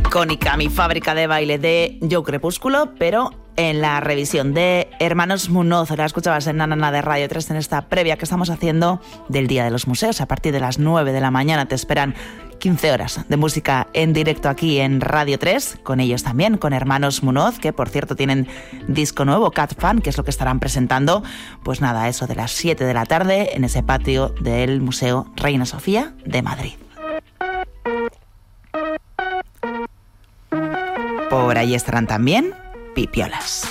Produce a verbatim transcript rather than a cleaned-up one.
icónica Mi fábrica de baile de Yo Crepúsculo, pero en la revisión de Hermanos Munoz. La escuchabas en Nanana de Radio tres en esta previa que estamos haciendo del Día de los Museos. A partir de las nueve de la mañana te esperan quince horas de música en directo aquí en Radio tres, con ellos también, con Hermanos Munoz, que por cierto tienen disco nuevo, Cat Fan, que es lo que estarán presentando, pues nada, eso de las siete de la tarde en ese patio del Museo Reina Sofía de Madrid. Por ahí estarán también Pipiolas.